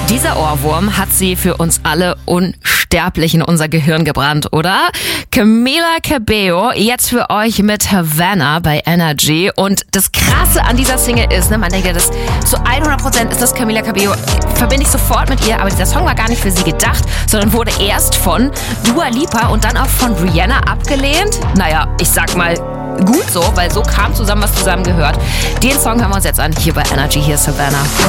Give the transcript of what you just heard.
Dieser Ohrwurm hat sie für uns alle unsterblich in unser Gehirn gebrannt, oder? Camila Cabello, jetzt für euch mit Havana bei Energy. Und das Krasse an dieser Single ist, man denkt ja, das zu 100% ist das Camila Cabello, verbinde ich sofort mit ihr, aber dieser Song war gar nicht für sie gedacht, sondern wurde erst von Dua Lipa und dann auch von Rihanna abgelehnt. Naja, ich sag mal, gut so, weil so kam zusammen, was zusammen gehört. Den Song hören wir uns jetzt an, hier bei Energy, hier ist Havana.